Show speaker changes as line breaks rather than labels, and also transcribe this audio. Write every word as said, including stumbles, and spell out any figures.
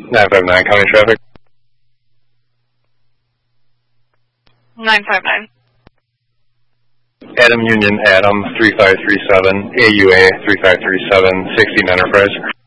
nine five nine, county traffic.
nine five nine.
Adam Union, Adam, three five three seven, A U A, three five three seven, sixteen Enterprise.